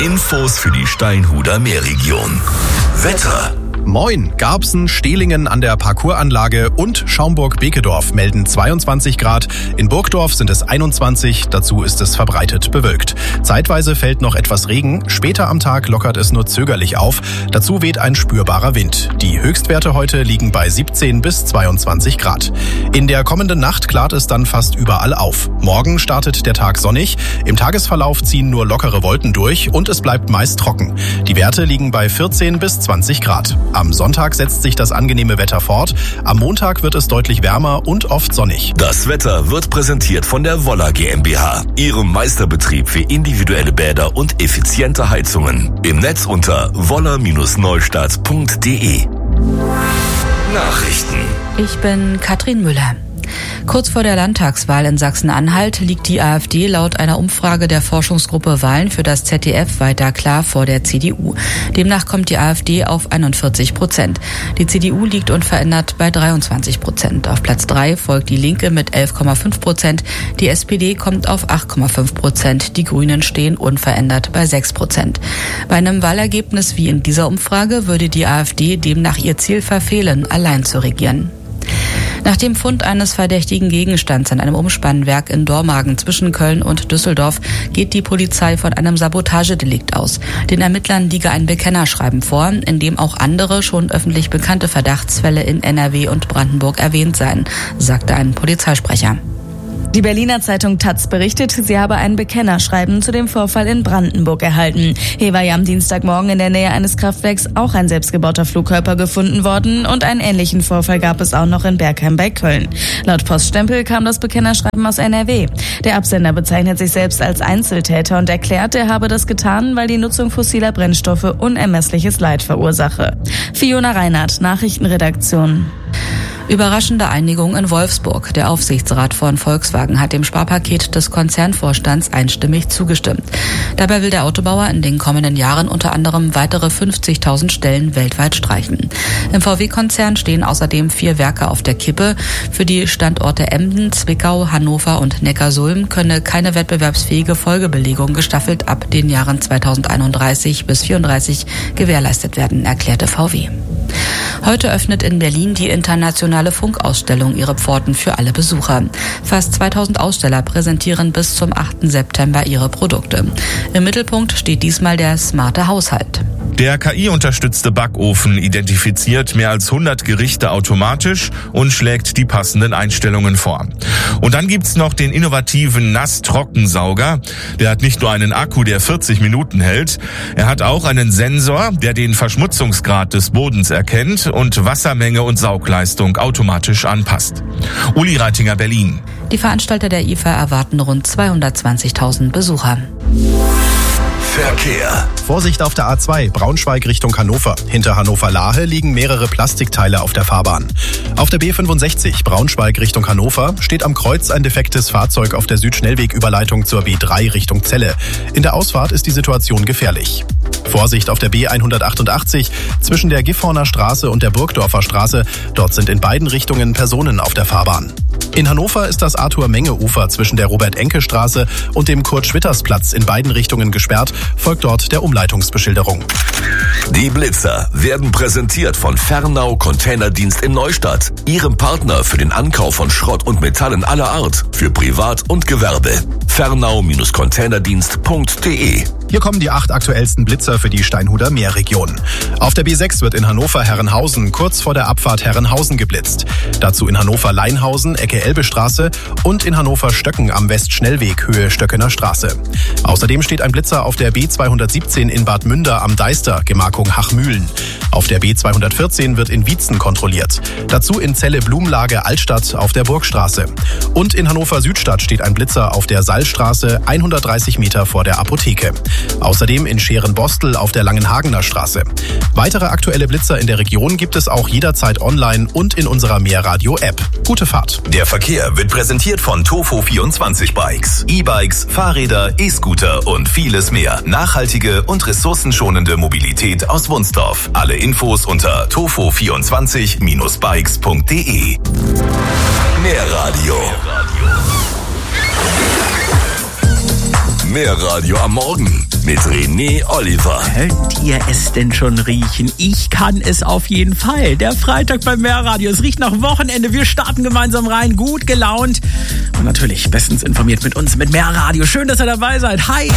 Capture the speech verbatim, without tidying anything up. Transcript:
Infos für die Steinhuder Meerregion. Wetter. Moin, Garbsen, Stehlingen an der Parcoursanlage und Schaumburg-Bekedorf melden zweiundzwanzig Grad. In Burgdorf sind es einundzwanzig, dazu ist es verbreitet bewölkt. Zeitweise fällt noch etwas Regen, später am Tag lockert es nur zögerlich auf. Dazu weht ein spürbarer Wind. Die Höchstwerte heute liegen bei siebzehn bis zweiundzwanzig Grad. In der kommenden Nacht klart es dann fast überall auf. Morgen startet der Tag sonnig, im Tagesverlauf ziehen nur lockere Wolken durch und es bleibt meist trocken. Die Werte liegen bei vierzehn bis zwanzig Grad. Am Sonntag setzt sich das angenehme Wetter fort. Am Montag wird es deutlich wärmer und oft sonnig. Das Wetter wird präsentiert von der Woller GmbH, ihrem Meisterbetrieb für individuelle Bäder und effiziente Heizungen. Im Netz unter woller Bindestrich neustadt punkt de. Nachrichten. Ich bin Katrin Müller. Kurz vor der Landtagswahl in Sachsen-Anhalt liegt die AfD laut einer Umfrage der Forschungsgruppe Wahlen für das Z D F weiter klar vor der C D U. Demnach kommt die AfD auf einundvierzig Prozent. Die C D U liegt unverändert bei dreiundzwanzig Prozent. Auf Platz drei folgt die Linke mit elf Komma fünf Prozent. Die S P D kommt auf acht Komma fünf Prozent. Die Grünen stehen unverändert bei sechs Prozent. Bei einem Wahlergebnis wie in dieser Umfrage würde die AfD demnach ihr Ziel verfehlen, allein zu regieren. Nach dem Fund eines verdächtigen Gegenstands an einem Umspannwerk in Dormagen zwischen Köln und Düsseldorf geht die Polizei von einem Sabotagedelikt aus. Den Ermittlern liege ein Bekennerschreiben vor, in dem auch andere schon öffentlich bekannte Verdachtsfälle in N R W und Brandenburg erwähnt seien, sagte ein Polizeisprecher. Die Berliner Zeitung Taz berichtet, sie habe ein Bekennerschreiben zu dem Vorfall in Brandenburg erhalten. Hier war ja am Dienstagmorgen in der Nähe eines Kraftwerks auch ein selbstgebauter Flugkörper gefunden worden und einen ähnlichen Vorfall gab es auch noch in Bergheim bei Köln. Laut Poststempel kam das Bekennerschreiben aus N R W. Der Absender bezeichnet sich selbst als Einzeltäter und erklärt, er habe das getan, weil die Nutzung fossiler Brennstoffe unermessliches Leid verursache. Fiona Reinhardt, Nachrichtenredaktion. Überraschende Einigung in Wolfsburg. Der Aufsichtsrat von Volkswagen hat dem Sparpaket des Konzernvorstands einstimmig zugestimmt. Dabei will der Autobauer in den kommenden Jahren unter anderem weitere fünfzigtausend Stellen weltweit streichen. Im V W-Konzern stehen außerdem vier Werke auf der Kippe. Für die Standorte Emden, Zwickau, Hannover und Neckarsulm könne keine wettbewerbsfähige Folgebelegung gestaffelt ab den Jahren zweitausendeinunddreißig bis vierunddreißig gewährleistet werden, erklärte V W. Heute öffnet in Berlin die internationale Funkausstellung ihre Pforten für alle Besucher. Fast zweitausend Aussteller präsentieren bis zum achten September ihre Produkte. Im Mittelpunkt steht diesmal der smarte Haushalt. Der K I-unterstützte Backofen identifiziert mehr als hundert Gerichte automatisch und schlägt die passenden Einstellungen vor. Und dann gibt's noch den innovativen Nass-Trockensauger. Der hat nicht nur einen Akku, der vierzig Minuten hält, er hat auch einen Sensor, der den Verschmutzungsgrad des Bodens erkennt und Wassermenge und Saugleistung automatisch anpasst. Uli Reitinger, Berlin. Die Veranstalter der I F A erwarten rund zweihundertzwanzigtausend Besucher. Verkehr. Vorsicht auf der A zwei, Braunschweig Richtung Hannover. Hinter Hannover-Lahe liegen mehrere Plastikteile auf der Fahrbahn. Auf der B fünfundsechzig, Braunschweig Richtung Hannover, steht am Kreuz ein defektes Fahrzeug auf der Südschnellwegüberleitung zur B drei Richtung Celle. In der Ausfahrt ist die Situation gefährlich. Vorsicht auf der B hundertachtundachtzig, zwischen der Gifhorner Straße und der Burgdorfer Straße. Dort sind in beiden Richtungen Personen auf der Fahrbahn. In Hannover ist das Arthur-Menge-Ufer zwischen der Robert-Enke-Straße und dem Kurt-Schwitters-Platz in beiden Richtungen gesperrt, folgt dort der Umleitungsbeschilderung. Die Blitzer werden präsentiert von Fernau Containerdienst in Neustadt, ihrem Partner für den Ankauf von Schrott und Metallen aller Art für Privat und Gewerbe. Fernau Bindestrich Containerdienst punkt de. Hier kommen die acht aktuellsten Blitzer für die Steinhuder Meerregion. Auf der B sechs wird in Hannover-Herrenhausen kurz vor der Abfahrt Herrenhausen geblitzt. Dazu in Hannover-Leinhausen, Ecke Elbestraße und in Hannover-Stöcken am Westschnellweg, Höhe Stöckener Straße. Außerdem steht ein Blitzer auf der B zweihundertsiebzehn in Bad Münder am Deister, Gemarkung Hachmühlen. Auf der B zweihundertvierzehn wird in Wietzen kontrolliert. Dazu in Celle-Blumlage Altstadt auf der Burgstraße. Und in Hannover-Südstadt steht ein Blitzer auf der Saalstraße, hundertdreißig Meter vor der Apotheke. Außerdem in Scheren-Bostel auf der Langenhagener Straße. Weitere aktuelle Blitzer in der Region gibt es auch jederzeit online und in unserer Meerradio-App. Gute Fahrt. Der Verkehr wird präsentiert von Tofo vierundzwanzig Bikes. E-Bikes, Fahrräder, E-Scooter und vieles mehr. Nachhaltige und ressourcenschonende Mobilität aus Wunsdorf. Alle Infos unter tofo vierundzwanzig Bindestrich bikes punkt de. Meerradio. Mehrradio am Morgen mit René Oliver. Könnt ihr es denn schon riechen? Ich kann es auf jeden Fall. Der Freitag beim Mehrradio. Es riecht nach Wochenende. Wir starten gemeinsam rein, gut gelaunt und natürlich bestens informiert mit uns mit Mehrradio. Schön, dass ihr dabei seid. Hi!